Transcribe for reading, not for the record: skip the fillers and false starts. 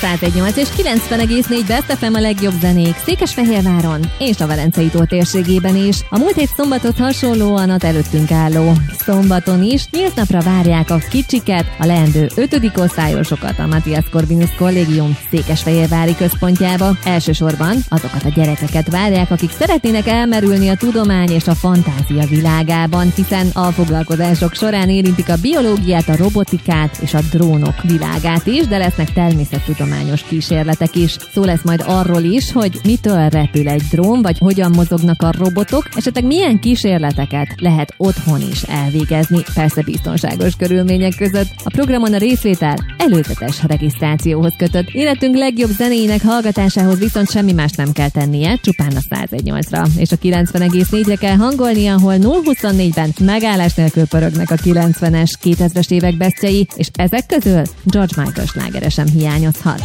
101.8 és 90,4 Best FM a legjobb zenék Székesfehérváron és a Velencei tó térségében is. A múlt hét szombatot hasonlóan az előttünk álló szombaton is nyílt napra várják a kicsiket, a leendő 5. osztályosokat a Matthias Corvinus Kollégium székesfehérvári központjába. Elsősorban azokat a gyerekeket várják, akik szeretnének elmerülni a tudomány és a fantázia világában, hiszen a foglalkozások során érintik a biológiát, a robotikát és a drónok világát is, de lesznek természettudományos kísérletek is. Szó lesz majd arról is, hogy mitől repül egy drón, vagy hogyan mozognak a robotok, esetleg milyen kísérleteket lehet otthon is elvégezni, persze biztonságos körülmények között. A programon a részvétel előzetes regisztrációhoz kötött. Életünk legjobb zenéinek hallgatásához viszont semmi más nem kell tennie, csupán a 101.8-ra és a 90,4-re kell hangolnia, ahol 0-24-ben megállás nélkül pörögnek a 90-es, 2000-es évek bestjei, és ezek közül George Michael slágere sem hiányozhat.